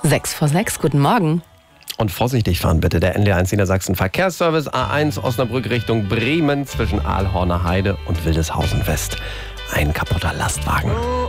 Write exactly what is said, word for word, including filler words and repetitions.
Sechs vor sechs, guten Morgen. Und vorsichtig fahren bitte, der N D R eins Niedersachsen Verkehrsservice A eins Osnabrück Richtung Bremen zwischen Aalhorner Heide und Wildeshausen West. Ein kaputter Lastwagen.